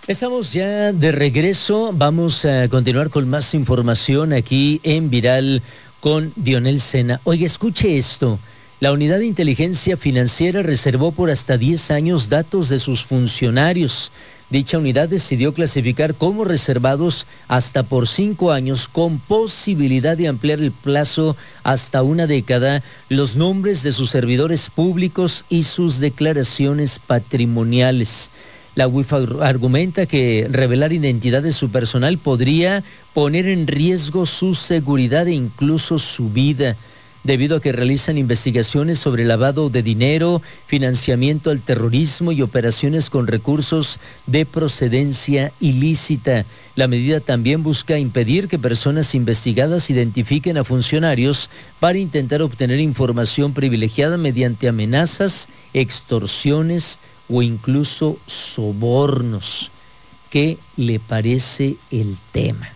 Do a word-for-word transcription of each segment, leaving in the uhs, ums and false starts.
Estamos ya de regreso, vamos a continuar con más información aquí en Viral con Dionel Sena. Oiga, escuche esto, la Unidad de Inteligencia Financiera reservó por hasta diez años datos de sus funcionarios. Dicha unidad decidió clasificar como reservados hasta por cinco años con posibilidad de ampliar el plazo hasta una década los nombres de sus servidores públicos y sus declaraciones patrimoniales. La U I F A argumenta que revelar identidad de su personal podría poner en riesgo su seguridad e incluso su vida, debido a que realizan investigaciones sobre lavado de dinero, financiamiento al terrorismo y operaciones con recursos de procedencia ilícita. La medida también busca impedir que personas investigadas identifiquen a funcionarios para intentar obtener información privilegiada mediante amenazas, extorsiones o incluso sobornos. ¿Qué le parece el tema?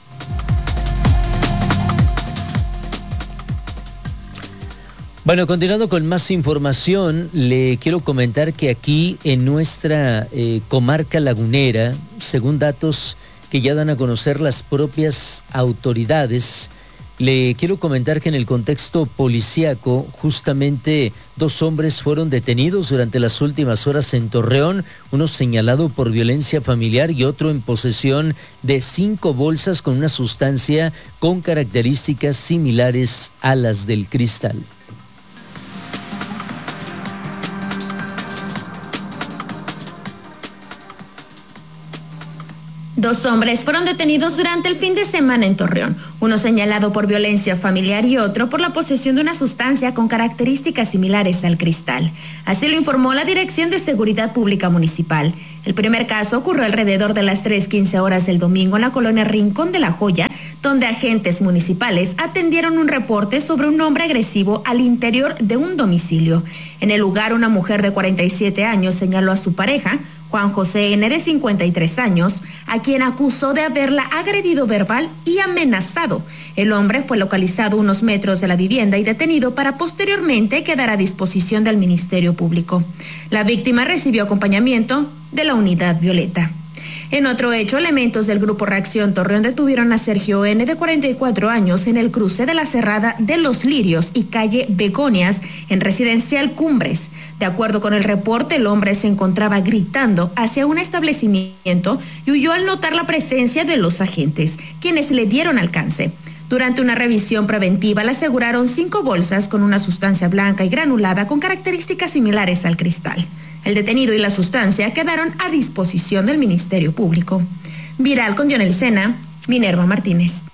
Bueno, continuando con más información, le quiero comentar que aquí en nuestra eh, comarca lagunera, según datos que ya dan a conocer las propias autoridades, le quiero comentar que en el contexto policíaco, justamente dos hombres fueron detenidos durante las últimas horas en Torreón, uno señalado por violencia familiar y otro en posesión de cinco bolsas con una sustancia con características similares a las del cristal. Dos hombres fueron detenidos durante el fin de semana en Torreón, uno señalado por violencia familiar y otro por la posesión de una sustancia con características similares al cristal. Así lo informó la Dirección de Seguridad Pública Municipal. El primer caso ocurrió alrededor de las tres quince horas del domingo en la colonia Rincón de la Joya, donde agentes municipales atendieron un reporte sobre un hombre agresivo al interior de un domicilio. En el lugar, una mujer de cuarenta y siete años señaló a su pareja, Juan José N., de cincuenta y tres años, a quien acusó de haberla agredido verbal y amenazado. El hombre fue localizado a unos metros de la vivienda y detenido para posteriormente quedar a disposición del Ministerio Público. La víctima recibió acompañamiento de la Unidad Violeta. En otro hecho, elementos del Grupo Reacción Torreón detuvieron a Sergio N., de cuarenta y cuatro años, en el cruce de la Cerrada de Los Lirios y calle Begonias, en Residencial Cumbres. De acuerdo con el reporte, el hombre se encontraba gritando hacia un establecimiento y huyó al notar la presencia de los agentes, quienes le dieron alcance. Durante una revisión preventiva le aseguraron cinco bolsas con una sustancia blanca y granulada con características similares al cristal. El detenido y la sustancia quedaron a disposición del Ministerio Público. Viral con Dionel Sena, Minerva Martínez.